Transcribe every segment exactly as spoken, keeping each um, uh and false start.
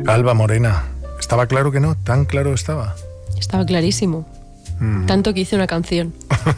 Alba Morena, ¿estaba claro que no? ¿Tan claro estaba? Estaba clarísimo. Mm. Tanto que hice una canción.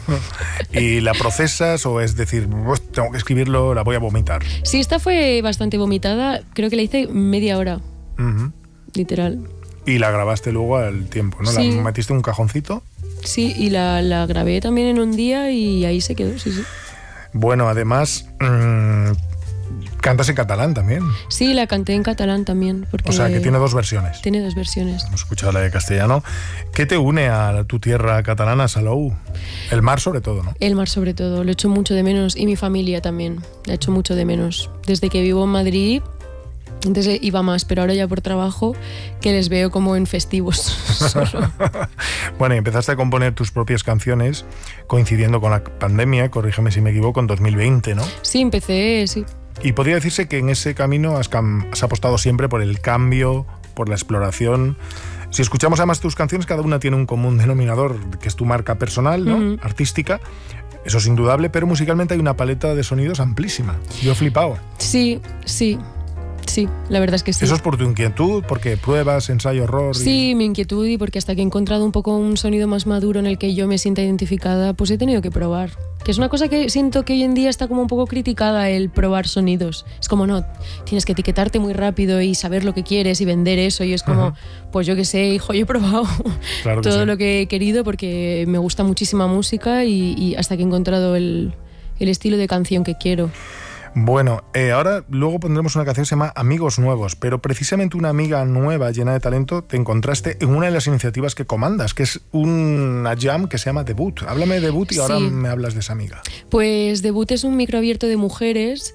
¿Y la procesas o es decir, tengo que escribirlo, la voy a vomitar? Sí, esta fue bastante vomitada. Creo que la hice media hora. Uh-huh. Literal. Y la grabaste luego al tiempo, ¿no? Sí. ¿La metiste en un cajoncito? Sí, y la, la grabé también en un día y ahí se quedó, sí, sí. Bueno, además, mmm, cantas en catalán también. Sí, la canté en catalán también. Porque o sea, que tiene dos versiones. Tiene dos versiones. Hemos escuchado la de castellano. ¿Qué te une a tu tierra catalana, Salou? El mar sobre todo, ¿no? El mar sobre todo, lo echo mucho de menos. Y mi familia también, la echo mucho de menos. Desde que vivo en Madrid, antes iba más, pero ahora ya por trabajo, que les veo como en festivos solo. Bueno, y empezaste a componer tus propias canciones coincidiendo con la pandemia, corrígeme si me equivoco, en dos mil veinte, ¿no? Sí, empecé, sí. Y podría decirse que en ese camino has, cam- has apostado siempre por el cambio, por la exploración. Si escuchamos además tus canciones, cada una tiene un común denominador, que es tu marca personal, ¿no? Uh-huh. Artística. Eso es indudable, pero musicalmente hay una paleta de sonidos amplísima. Yo he flipado. Sí, sí. Sí, la verdad es que sí. ¿Eso es por tu inquietud? ¿Porque pruebas, ensayo, error? Y... Sí, mi inquietud y porque hasta que he encontrado un poco un sonido más maduro en el que yo me sienta identificada, pues he tenido que probar. Que es una cosa que siento que hoy en día está como un poco criticada, el probar sonidos. Es como, no, tienes que etiquetarte muy rápido y saber lo que quieres y vender eso. Y es como, uh-huh. pues yo qué sé, hijo, yo he probado claro todo sí. lo que he querido porque me gusta muchísima música y, y hasta que he encontrado el, el estilo de canción que quiero. Bueno, eh, ahora luego pondremos una canción que se llama Amigos Nuevos, pero precisamente una amiga nueva, llena de talento, te encontraste en una de las iniciativas que comandas, que es una jam que se llama Debut. Háblame de Debut y ahora sí. me hablas de esa amiga. Pues Debut es un micro abierto de mujeres,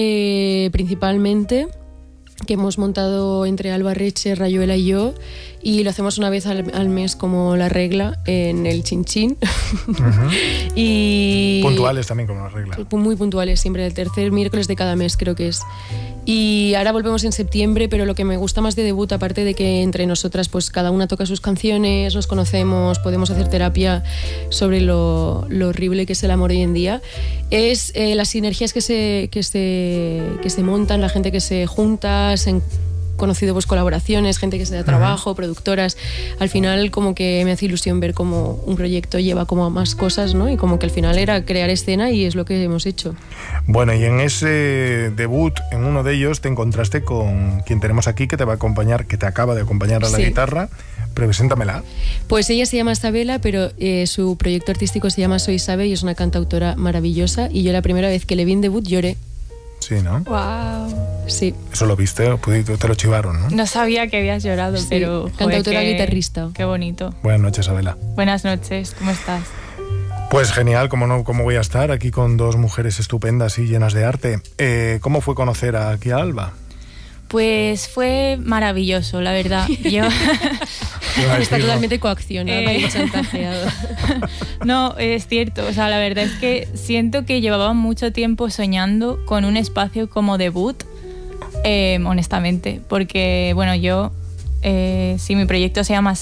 eh, principalmente, que hemos montado entre Alba Reche, Rayuela y yo, y lo hacemos una vez al, al mes como la regla en el Chin Chin. Uh-huh. Y puntuales también como la regla. Muy puntuales, siempre el tercer miércoles de cada mes creo que es. Y ahora volvemos en septiembre, pero lo que me gusta más de Debut, aparte de que entre nosotras pues cada una toca sus canciones, nos conocemos, podemos hacer terapia sobre lo, lo horrible que es el amor hoy en día, es eh, las sinergias que se, que, se, que se montan, la gente que se junta, se han conocido pues colaboraciones, gente que se da trabajo, uh-huh. productoras. Al final como que me hace ilusión ver cómo un proyecto lleva como a más cosas, ¿no? Y como que al final era crear escena y es lo que hemos hecho. Bueno, y en ese debut, en uno de ellos, te encontraste con quien tenemos aquí que te va a acompañar, que te acaba de acompañar a la sí. guitarra. Preséntamela. Pues ella se llama Isabela, pero eh, su proyecto artístico se llama Soy Sabe y es una cantautora maravillosa. Y yo la primera vez que le vi en Debut lloré. Sí, ¿no? Wow. Sí. Eso lo viste, te lo chivaron, ¿no? No sabía que habías llorado, sí. pero... Joder, cantautora qué, guitarrista. Qué bonito. Buenas noches, Abela. Buenas noches, ¿cómo estás? Pues genial, ¿cómo no? ¿Cómo voy a estar aquí con dos mujeres estupendas y llenas de arte? Eh, ¿Cómo fue conocer aquí a Alba? Pues fue maravilloso, la verdad. Yo... Está totalmente coaccionada eh... y chantajeado. No, es cierto. O sea, la verdad es que siento que llevaba mucho tiempo soñando con un espacio como Debut, eh, honestamente. Porque, bueno, yo... Eh, sí, mi proyecto se llama